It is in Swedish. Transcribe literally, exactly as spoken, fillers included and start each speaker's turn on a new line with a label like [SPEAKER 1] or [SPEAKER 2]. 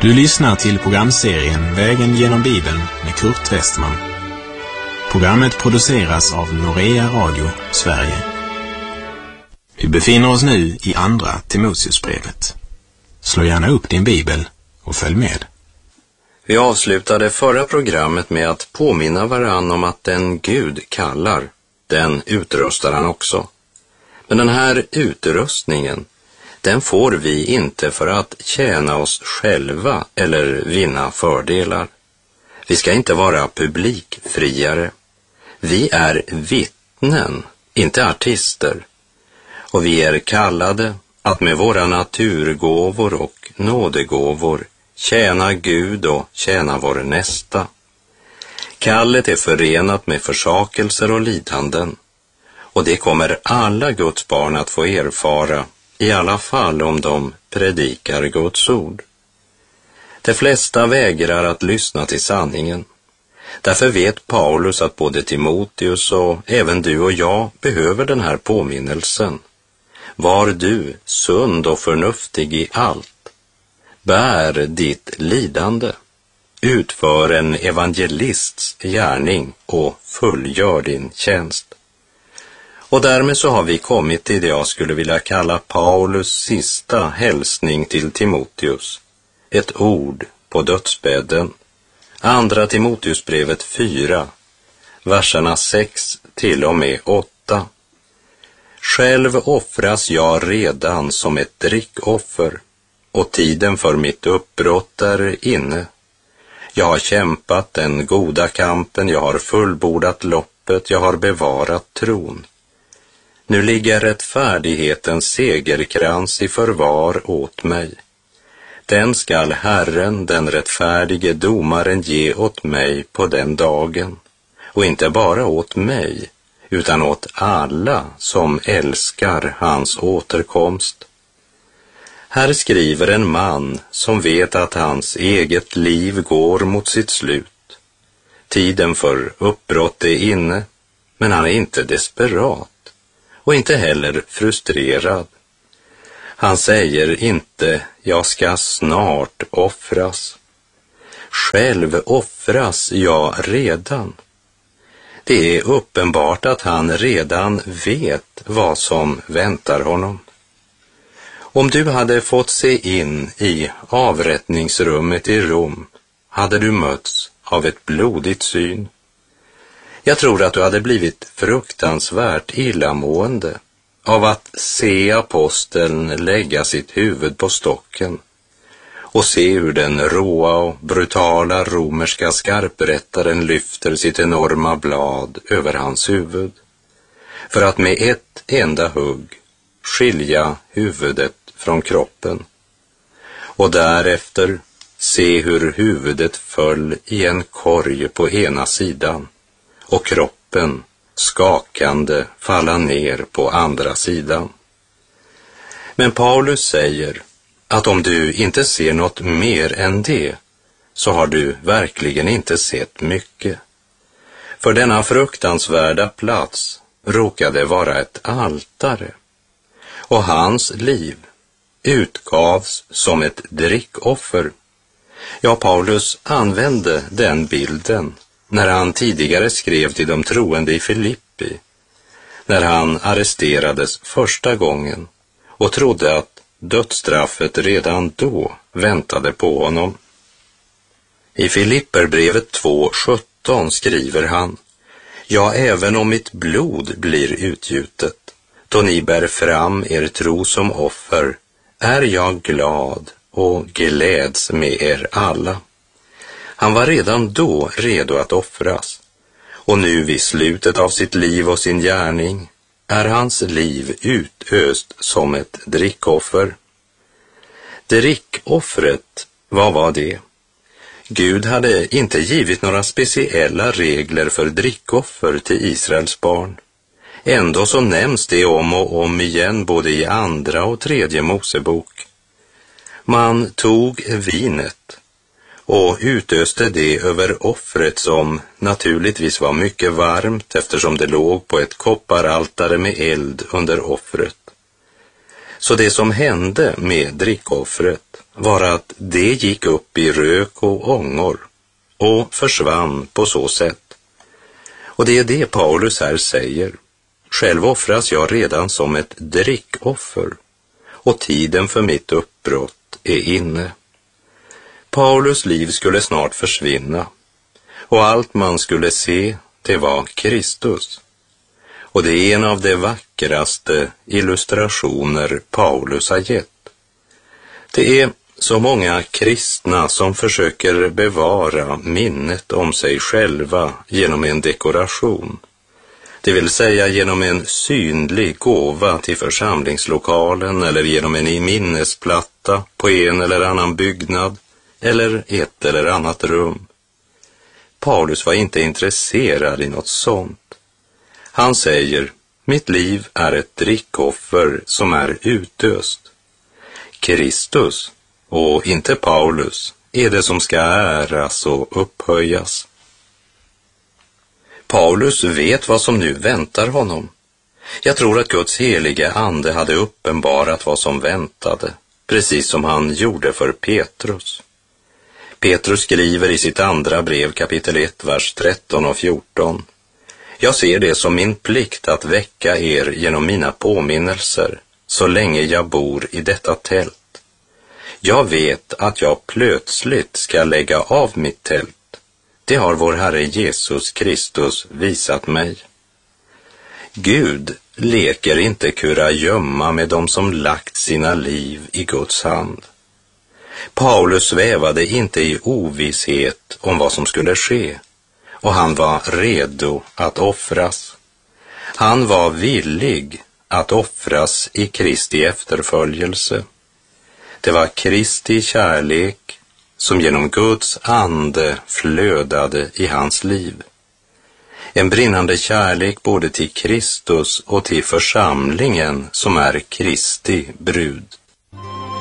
[SPEAKER 1] Du lyssnar till programserien Vägen genom Bibeln med Kurt Westman. Programmet produceras av Norea Radio, Sverige. Vi befinner oss nu i andra Timoteusbrevet. Slå gärna upp din bibel och följ med.
[SPEAKER 2] Vi avslutade förra programmet med att påminna varann om att den Gud kallar, den utrustar han också. Men den här utrustningen, den får vi inte för att tjäna oss själva eller vinna fördelar. Vi ska inte vara publikfriare. Vi är vittnen, inte artister. Och vi är kallade att med våra naturgåvor och nådegåvor tjäna Gud och tjäna vår nästa. Kallet är förenat med försakelser och lidanden. Och det kommer alla Guds barn att få erfara, i alla fall om de predikar Guds ord. De flesta vägrar att lyssna till sanningen. Därför vet Paulus att både Timoteus och även du och jag behöver den här påminnelsen. Var du sund och förnuftig i allt. Bär ditt lidande. Utför en evangelists gärning och fullgör din tjänst. Och därmed så har vi kommit till det jag skulle vilja kalla Paulus sista hälsning till Timoteus. Ett ord på dödsbädden. Andra Timoteusbrevet fyra, verserna sex till och med åtta. Själv offras jag redan som ett drickoffer, och tiden för mitt uppbrott är inne. Jag har kämpat den goda kampen, jag har fullbordat loppet, jag har bevarat tron. Nu ligger rättfärdighetens segerkrans i förvar åt mig. Den skall Herren, den rättfärdige domaren, ge åt mig på den dagen. Och inte bara åt mig, utan åt alla som älskar hans återkomst. Här skriver en man som vet att hans eget liv går mot sitt slut. Tiden för uppbrott är inne, men han är inte desperat och inte heller frustrerad. Han säger inte, jag ska snart offras. Själv offras jag redan. Det är uppenbart att han redan vet vad som väntar honom. Om du hade fått se in i avrättningsrummet i Rom, hade du mötts av ett blodigt syn. Jag tror att du hade blivit fruktansvärt illamående av att se aposteln lägga sitt huvud på stocken och se hur den råa och brutala romerska skarprättaren lyfter sitt enorma blad över hans huvud för att med ett enda hugg skilja huvudet från kroppen och därefter se hur huvudet föll i en korg på ena sidan och kroppen skakande falla ner på andra sidan. Men Paulus säger att om du inte ser något mer än det, så har du verkligen inte sett mycket. För denna fruktansvärda plats råkade vara ett altare, och hans liv utgavs som ett drickoffer. Ja, Paulus använde den bilden när han tidigare skrev till de troende i Filippi, när han arresterades första gången och trodde att dödsstraffet redan då väntade på honom. I Filipperbrevet två sjutton skriver han, ja, även om mitt blod blir utgjutet, då ni bär fram er tro som offer, är jag glad och gläds med er alla. Han var redan då redo att offras, och nu vid slutet av sitt liv och sin gärning är hans liv utöst som ett drickoffer. Drickoffret, vad var det? Gud hade inte givit några speciella regler för drickoffer till Israels barn. Ändå så nämns det om och om igen både i andra och tredje Mosebok. Man tog vinet och utöste det över offret som naturligtvis var mycket varmt eftersom det låg på ett kopparaltare med eld under offret. Så det som hände med drickoffret var att det gick upp i rök och ångor och försvann på så sätt. Och det är det Paulus här säger. Själv offras jag redan som ett drickoffer och tiden för mitt uppbrott är inne. Paulus liv skulle snart försvinna och allt man skulle se, det var Kristus. Och det är en av de vackraste illustrationer Paulus har gett. Det är så många kristna som försöker bevara minnet om sig själva genom en dekoration. Det vill säga genom en synlig gåva till församlingslokalen eller genom en minnesplatta på en eller annan byggnad eller ett eller annat rum. Paulus var inte intresserad i något sånt. Han säger, mitt liv är ett drickoffer som är utöst. Kristus, och inte Paulus, är det som ska äras och upphöjas. Paulus vet vad som nu väntar honom. Jag tror att Guds helige ande hade uppenbarat vad som väntade, precis som han gjorde för Petrus. Petrus skriver i sitt andra brev kapitel ett, vers tretton och fjorton. Jag ser det som min plikt att väcka er genom mina påminnelser, så länge jag bor i detta tält. Jag vet att jag plötsligt ska lägga av mitt tält. Det har vår Herre Jesus Kristus visat mig. Gud leker inte kurragömma med dem som lagt sina liv i Guds hand. Paulus svävade inte i ovisshet om vad som skulle ske, och han var redo att offras. Han var villig att offras i Kristi efterföljelse. Det var Kristi kärlek som genom Guds ande flödade i hans liv. En brinnande kärlek både till Kristus och till församlingen som är Kristi brud.